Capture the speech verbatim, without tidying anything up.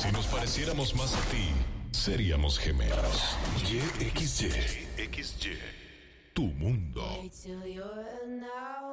Si nos pareciéramos más a ti, seríamos gemelos. Y X Y. X Y. Tu mundo. Wait till you're now